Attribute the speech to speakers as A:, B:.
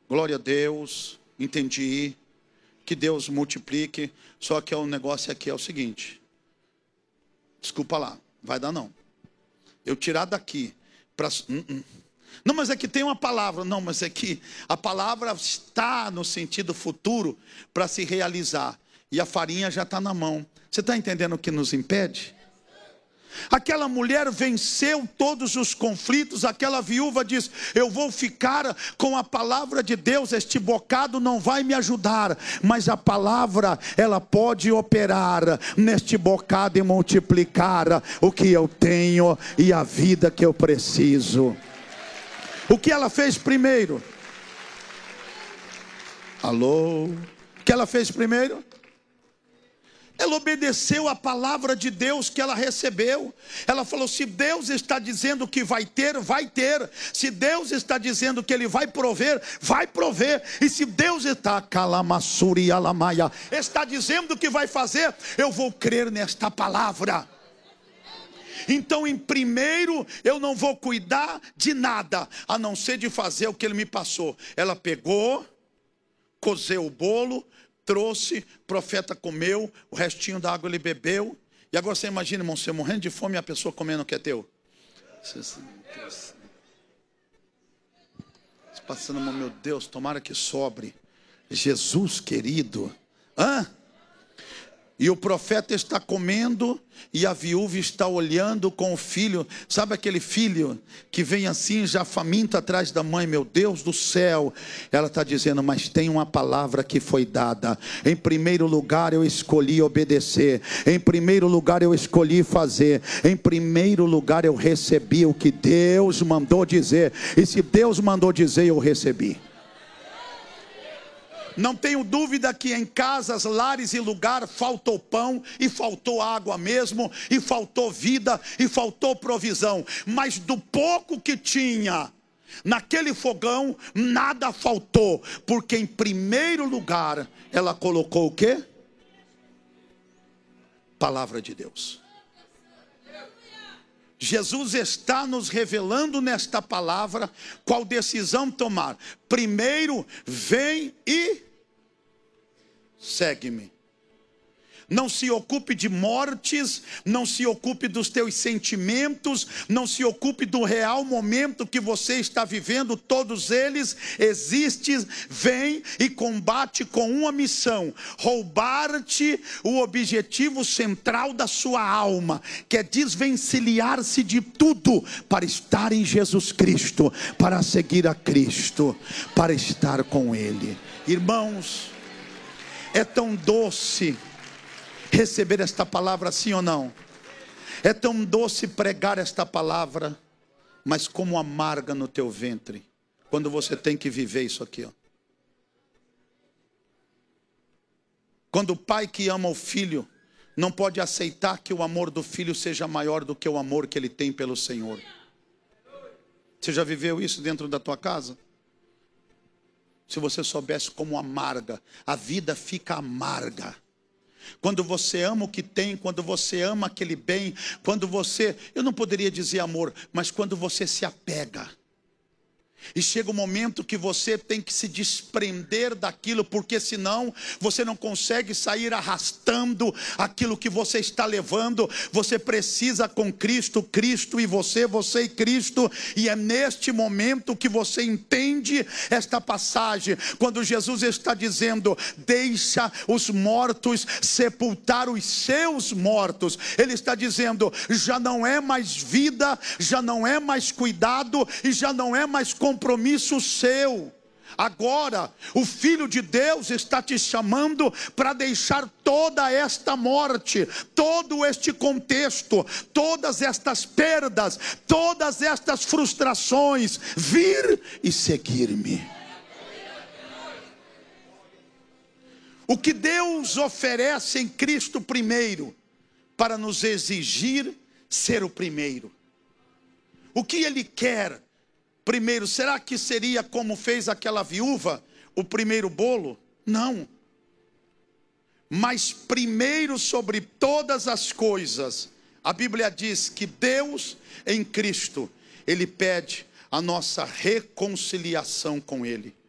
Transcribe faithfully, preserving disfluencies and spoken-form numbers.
A: Glória a Deus, entendi. Que Deus multiplique. Só que o negócio aqui é o seguinte. Desculpa lá, vai dar não. Eu tirar daqui para... Não, mas é que tem uma palavra. Não, mas é que a palavra está no sentido futuro para se realizar. E a farinha já está na mão. Você está entendendo o que nos impede? Aquela mulher venceu todos os conflitos. Aquela viúva diz: eu vou ficar com a palavra de Deus. Este bocado não vai me ajudar, mas a palavra, ela pode operar neste bocado e multiplicar o que eu tenho e a vida que eu preciso. O que ela fez primeiro? Alô? O que ela fez primeiro? Ela obedeceu a palavra de Deus que ela recebeu. Ela falou: se Deus está dizendo que vai ter, vai ter. Se Deus está dizendo que Ele vai prover, vai prover. E se Deus está calamassuri alamaia, está dizendo que vai fazer, eu vou crer nesta palavra. Então, em primeiro, eu não vou cuidar de nada, a não ser de fazer o que Ele me passou. Ela pegou, cozeu o bolo, trouxe, o profeta comeu, o restinho da água ele bebeu. E agora você imagina, irmão, você morrendo de fome e a pessoa comendo o que é teu. Você passando, meu Deus, tomara que sobre. Jesus querido. Hã? E o profeta está comendo e a viúva está olhando com o filho. Sabe aquele filho que vem assim já faminto atrás da mãe? Meu Deus do céu. Ela está dizendo: mas tem uma palavra que foi dada. Em primeiro lugar eu escolhi obedecer. Em primeiro lugar eu escolhi fazer. Em primeiro lugar eu recebi o que Deus mandou dizer. E se Deus mandou dizer, eu recebi. Não tenho dúvida que em casas, lares e lugar faltou pão e faltou água mesmo, e faltou vida e faltou provisão. Mas do pouco que tinha naquele fogão, nada faltou, porque em primeiro lugar ela colocou o quê? Palavra de Deus. Jesus está nos revelando nesta palavra qual decisão tomar. Primeiro, vem e segue-me. Não se ocupe de mortes, não se ocupe dos teus sentimentos, não se ocupe do real momento que você está vivendo. Todos eles existem. Vem e combate com uma missão: roubar-te o objetivo central da sua alma, que é desvencilhar-se de tudo para estar em Jesus Cristo, para seguir a Cristo, para estar com Ele. Irmãos, é tão doce receber esta palavra, sim ou não? É tão doce pregar esta palavra, mas como amarga no teu ventre, quando você tem que viver isso aqui, ó. Quando o pai que ama o filho não pode aceitar que o amor do filho seja maior do que o amor que ele tem pelo Senhor. Você já viveu isso dentro da tua casa? Se você soubesse como amarga, a vida fica amarga. Quando você ama o que tem, quando você ama aquele bem, quando você, eu não poderia dizer amor, mas quando você se apega. E chega um momento que você tem que se desprender daquilo, porque senão você não consegue sair arrastando aquilo que você está levando. Você precisa com Cristo, Cristo e você, você e Cristo. E é neste momento que você entende esta passagem, quando Jesus está dizendo: deixa os mortos sepultar os seus mortos. Ele está dizendo: já não é mais vida, já não é mais cuidado e já não é mais compromisso seu. Agora o Filho de Deus está te chamando para deixar toda esta morte, todo este contexto, todas estas perdas, todas estas frustrações, vir e seguir-me. O que Deus oferece em Cristo primeiro, para nos exigir ser o primeiro. O que Ele quer primeiro? Será que seria como fez aquela viúva, o primeiro bolo? Não. Mas primeiro sobre todas as coisas, a Bíblia diz que Deus em Cristo, Ele pede a nossa reconciliação com Ele.